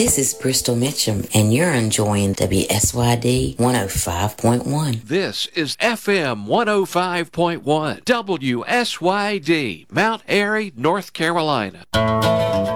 This is Bristol Mitchum, and you're enjoying WSYD 105.1. This is FM 105.1, WSYD, Mount Airy, North Carolina.